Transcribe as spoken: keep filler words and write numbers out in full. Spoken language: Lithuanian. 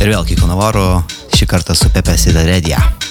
Ir vėl Kiko Navarro, šį kartą su Pepe Sidaredija.